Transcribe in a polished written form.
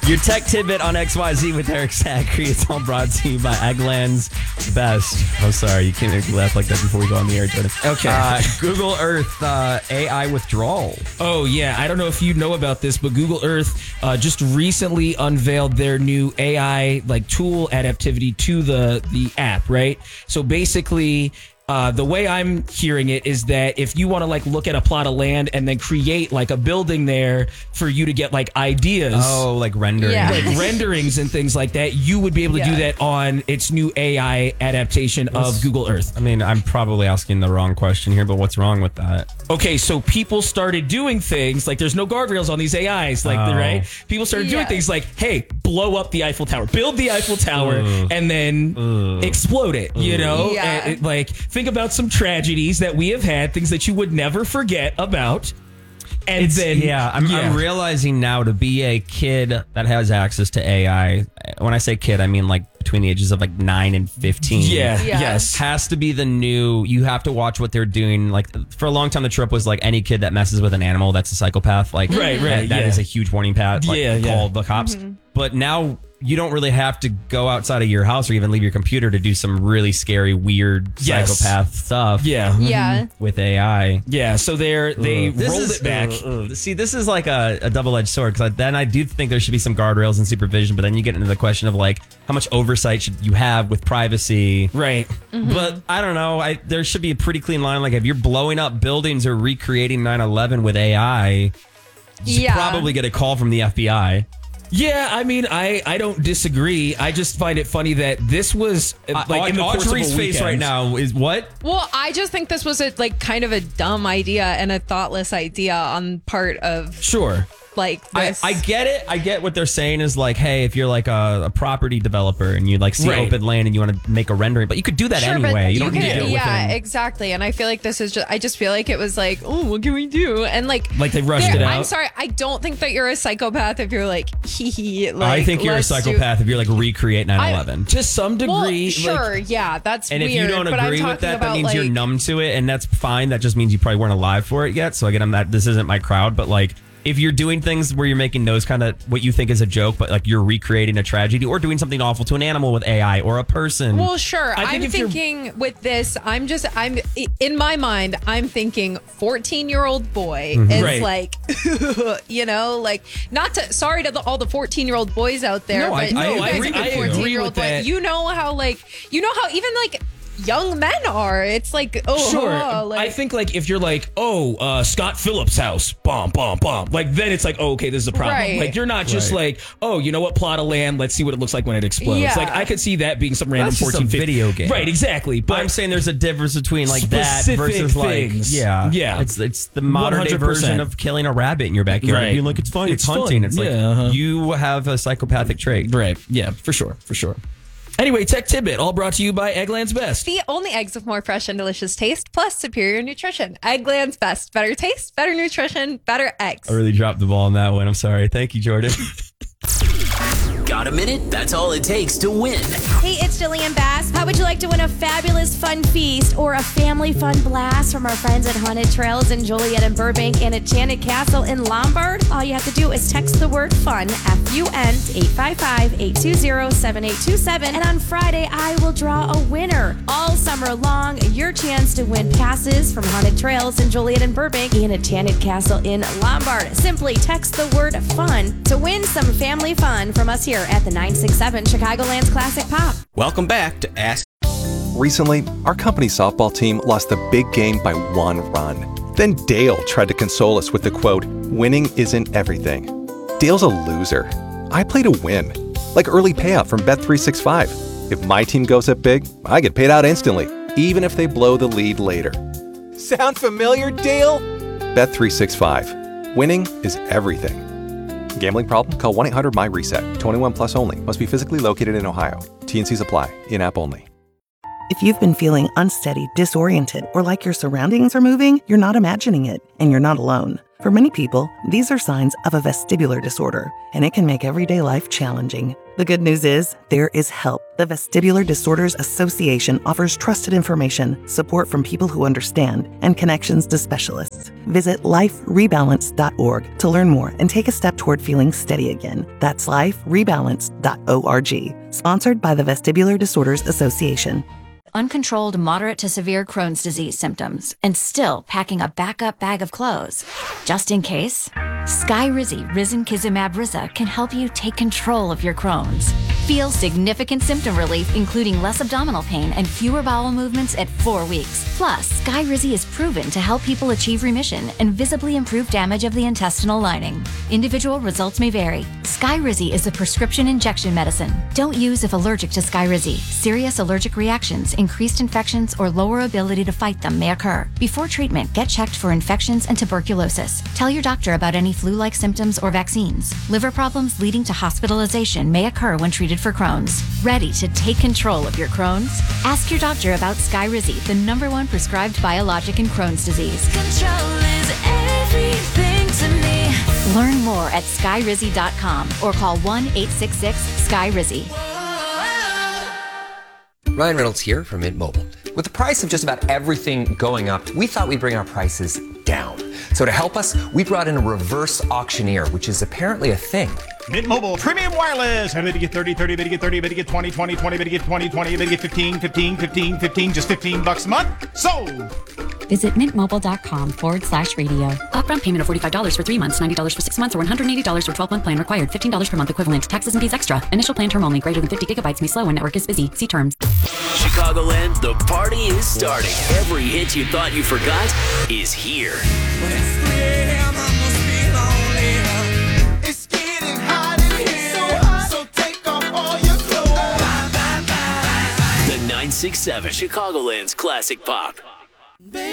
Your tech tidbit on XYZ with Eric Zachary. It's all brought to you by Eggland's Best. Oh, sorry. You can't make me laugh like that before we go on the air, Jordan. Okay. Google Earth AI withdrawal. Oh, yeah. I don't know if you know about this, but Google Earth just recently unveiled their new AI tool adaptivity to the app, right? So basically, the way I'm hearing it is that if you want to look at a plot of land and then create a building there for you to get ideas. Oh, rendering. Yeah. Renderings and things like that, you would be able to do that on its new AI adaptation of Google Earth. I mean, I'm probably asking the wrong question here, but what's wrong with that? Okay, so people started doing things there's no guardrails on these AIs, right? People started doing things hey, blow up the Eiffel Tower, build the Eiffel Tower, and then explode it, you know? Yeah. And think about some tragedies that we have had, things that you would never forget about. And I'm realizing now to be a kid that has access to AI. When I say kid, I mean between the ages of 9 and 15. Yes. Has to be the new. You have to watch what they're doing. For a long time, the trope was any kid that messes with an animal, that's a psychopath. Right. That is a huge warning pad. Call the cops. Mm-hmm. But now you don't really have to go outside of your house or even leave your computer to do some really scary, weird psychopath stuff. Yeah. With AI. Yeah. So they rolled it back. See, this is a double-edged sword, because then I do think there should be some guardrails and supervision, but then you get into the question of how much oversight should you have with privacy. Right. Mm-hmm. But I don't know. There should be a pretty clean line. If you're blowing up buildings or recreating 9/11 with AI, you should probably get a call from the FBI. Yeah, I mean, I don't disagree. I just find it funny that this was in the course of a face weekend. right now is what? Well, I just think this was a kind of a dumb idea and a thoughtless idea on part of Sure. this. I get it. I get what they're saying is hey, if you're a property developer and you see open land and you want to make a rendering, but you could do that anyway. You don't need to do it Yeah, exactly. And I feel this is just, I just feel it was oh, what can we do? And they rushed it out. I'm sorry, I don't think that you're a psychopath if you're hee hee. I think you're a psychopath if you're recreate 9/11. To some degree. Well, sure, yeah, that's and weird. if you don't but agree I'm with that, talking that means about, you're numb to it, and that's fine. That just means you probably weren't alive for it yet. So again, this isn't my crowd, but if you're doing things where you're making those kind of what you think is a joke, but you're recreating a tragedy or doing something awful to an animal with AI or a person. Well, sure. I think I'm thinking with this, I'm in my mind, I'm thinking 14-year-old boy is sorry to all the 14-year-old boys out there. No, but I you guys agree are with 14-year-old that. boy. You know how even young men are. It's Sure. I think if you're Scott Phillips' house, bomb, then it's okay, this is a problem. Right. You're not just oh, you know what, plot of land, let's see what it looks like when it explodes. Yeah. I could see that being some random That's just 14, a 15 video game. Right, exactly. But I'm saying there's a difference between that specific versus things. Yeah. It's the modern day 100%. version of killing a rabbit in your backyard. Right. You're it's fun. It's fun. hunting. It's you have a psychopathic trait. Right. Yeah, for sure. Anyway, Tech Tidbit, all brought to you by Eggland's Best. the only eggs with more fresh and delicious taste, plus superior nutrition. Eggland's Best. Better taste, better nutrition, better eggs. I really dropped the ball on that one. I'm sorry. Thank you, Jordan. Got a minute? That's all it takes to win. Hey, it's Jillian Bass. How would you like to win a fabulous fun feast or a family fun blast from our friends at Haunted Trails in Joliet and Burbank and Enchanted Castle in Lombard? All you have to do is text the word FUN, F-U-N, to 855-820-7827. And on Friday, I will draw a winner. All summer long, your chance to win passes from Haunted Trails in Joliet and Burbank and Enchanted Castle in Lombard. Simply text the word FUN to win some family fun from us here at the 967 Chicagoland's Classic Pop. Welcome back to Ask. Recently, our company softball team lost the big game by 1 run. Then Dale tried to console us with the quote, "Winning isn't everything." Dale's a loser. I play to win. Like early payout from Bet365. If my team goes up big, I get paid out instantly, even if they blow the lead later. Sound familiar, Dale? Bet365. Winning is everything. Gambling problem? Call 1-800-MY-RESET. 21 plus only. Must be physically located in Ohio. T&Cs apply. In-app only. If you've been feeling unsteady, disoriented, or like your surroundings are moving, you're not imagining it, and you're not alone. For many people, these are signs of a vestibular disorder, and it can make everyday life challenging. The good news is, there is help. The Vestibular Disorders Association offers trusted information, support from people who understand, and connections to specialists. Visit liferebalance.org to learn more and take a step toward feeling steady again. That's liferebalance.org. Sponsored by the Vestibular Disorders Association. Uncontrolled moderate to severe Crohn's disease symptoms and still packing a backup bag of clothes just in case? Skyrizi Risankizumab Riza can help you take control of your Crohn's. Feel significant symptom relief, including less abdominal pain and fewer bowel movements at 4 weeks. Plus, Skyrizi is proven to help people achieve remission and visibly improve damage of the intestinal lining. Individual results may vary. Skyrizi is a prescription injection medicine. Don't use if allergic to Skyrizi. Serious allergic reactions, increased infections, or lower ability to fight them may occur. Before treatment, get checked for infections and tuberculosis. Tell your doctor about any flu-like symptoms or vaccines. Liver problems leading to hospitalization may occur when treated for Crohn's. Ready to take control of your Crohn's? Ask your doctor about Skyrizi, the #1 prescribed biologic in Crohn's disease. Control is everything to me. Learn more at skyrizi.com or call 1-866-SKYRIZI. Ryan Reynolds here from Mint Mobile. With the price of just about everything going up, we thought we'd bring our prices down. So to help us, we brought in a reverse auctioneer, which is apparently a thing. Mint Mobile Premium Wireless. Everybody get 30, 30, everybody get 30, everybody get 20, 20, 20, everybody get 20, 20, everybody get 15, 15, 15, 15, just $15 a month. Sold! Visit mintmobile.com/radio. Upfront payment of $45 for 3 months, $90 for 6 months, or $180 for 12-month plan required. $15 per month equivalent. Taxes and fees extra. Initial plan term only. Greater than 50 gigabytes may slow when network is busy. See terms. Chicagoland, the party is starting. Every hit you thought you forgot is here. It's getting hot in here, so hot, so take off all your clothes. The 967 Chicagoland's classic pop. Baby.